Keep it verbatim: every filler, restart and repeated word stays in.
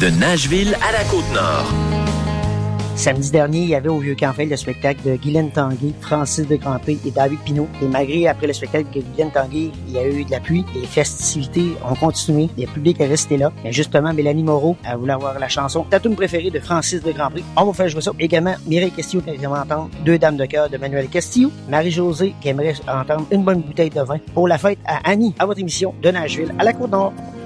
De Nashville à la Côte-Nord. Samedi dernier, il y avait au Vieux-Canfeld le spectacle de Guylaine Tanguay, Francis de Grandpré et David Pinault. Et malgré, après le spectacle de Guylaine Tanguay, il y a eu de la pluie, les festivités ont continué, le public est resté là. Mais justement, Mélanie Moreau, elle voulait avoir la chanson ta tune préférée de Francis de Grandpré. On va faire jouer ça. Également, Mireille Castillo qui aimerait entendre Deux dames de cœur de Manuel Castillo. Marie-Josée qui aimerait entendre Une bonne bouteille de vin pour la fête à Annie, à votre émission de Nashville à la Côte-Nord.